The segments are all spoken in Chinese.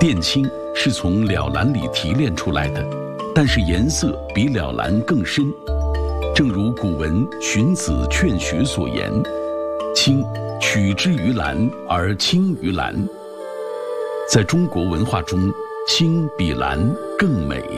靛青是从了蓝里提炼出来的，但是颜色比了蓝更深。正如古文《荀子·劝学》所言：“青，取之于蓝而青于蓝。”在中国文化中，青比蓝更美。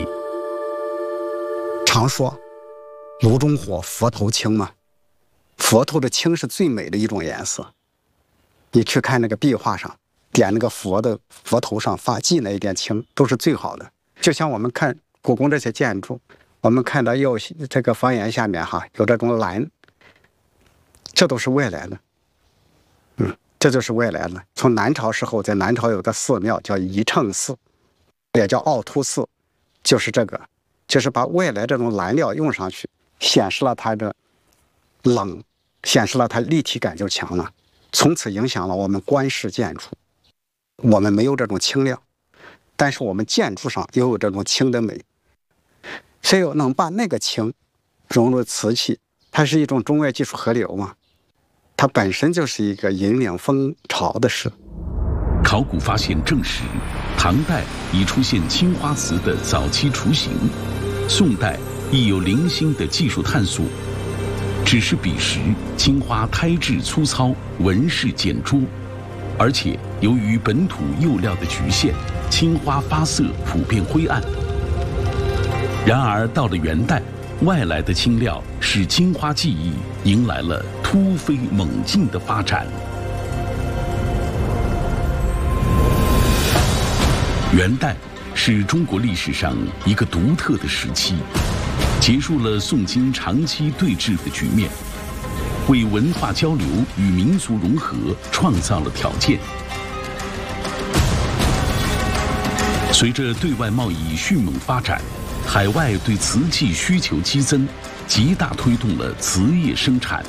常说炉中火，佛头青嘛，佛头的青是最美的一种颜色。你去看那个壁画上，点那个佛头上发髻那一点青，都是最好的。就像我们看故宫这些建筑，我们看到有这个房檐下面有这种蓝，这都是外来的。这就是外来的。从南朝时候，在南朝有个寺庙叫宜乘寺，也叫奥突寺，就是这个，就是把外来这种蓝料用上去，显示了它的冷，显示了它立体感就强了，从此影响了我们官式建筑。我们没有这种清亮，但是我们建筑上又有这种清的美，所以能把那个清融入瓷器，它是一种中外技术合流嘛，它本身就是一个引领风潮的事。 考古发现证实，唐代已出现青花瓷的早期雏形，宋代亦有零星的技术探索。只是彼时青花胎质粗糙，纹饰简拙，而且由于本土釉料的局限，青花发色普遍灰暗。然而到了元代，外来的青料使青花技艺迎来了突飞猛进的发展。元代是中国历史上一个独特的时期，结束了宋金长期对峙的局面，为文化交流与民族融合创造了条件。随着对外贸易迅猛发展，海外对瓷器需求激增，极大推动了瓷业生产。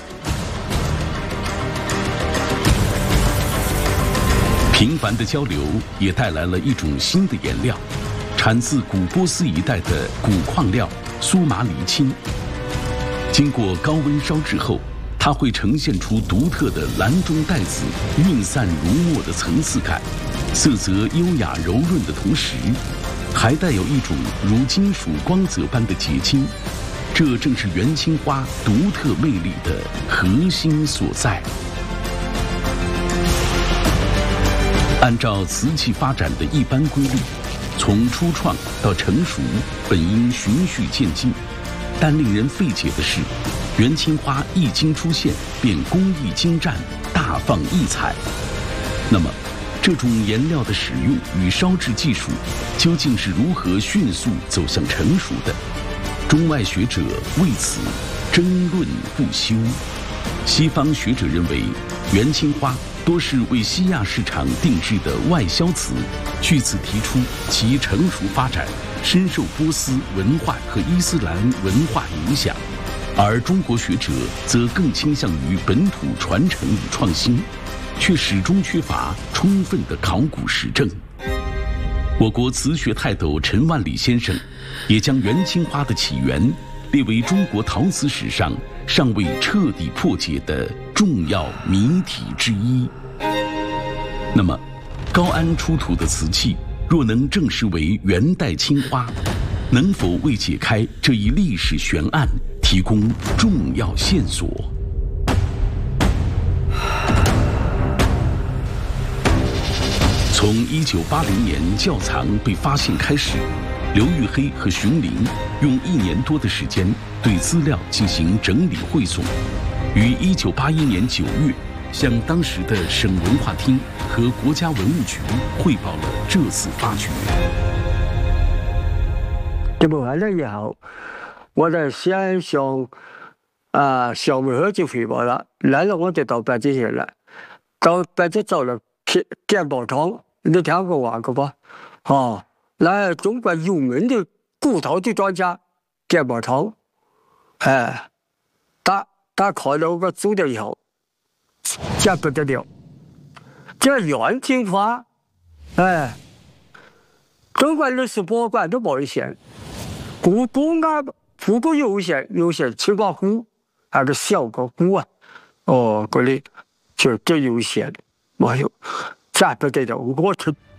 频繁的交流也带来了一种新的颜料，产自古波斯一带的古矿料苏麻离青。经过高温烧制后，它会呈现出独特的蓝中带紫、晕散如墨的层次感，色泽优雅柔润的同时，还带有一种如金属光泽般的结晶，这正是元青花独特魅力的核心所在。按照瓷器发展的一般规律，从初创到成熟本应循序渐进，但令人费解的是，元青花一经出现便工艺精湛，大放异彩。那么这种颜料的使用与烧制技术究竟是如何迅速走向成熟的？中外学者为此争论不休。西方学者认为，元青花多是为西亚市场定制的外销瓷，据此提出其成熟发展深受波斯文化和伊斯兰文化影响，而中国学者则更倾向于本土传承与创新，却始终缺乏充分的考古实证。我国瓷学泰斗陈万里先生也将元青花的起源列为中国陶瓷史上尚未彻底破解的重要谜题之一。那么，高安出土的瓷器若能证实为元代青花，能否为解开这一历史悬案提供重要线索？从1980年窖藏被发现开始，刘玉黑和荀林用1年多的时间对资料进行整理汇总，于1981年9月向当时的省文化厅和国家文物局汇报了这次发掘。 这么完了以后，我在先向小梅河就汇报了，来了我就到北京去了，到北京找了鉴宝厂，你听过玩过吧？来中国有名的古陶的专家鉴宝厂，他看了我做的以后，这不得了，这元青花，中国历史博物馆都没有显，故宫有些青花壶，还是小个壶啊，这里就有显，没有，这不得了，我去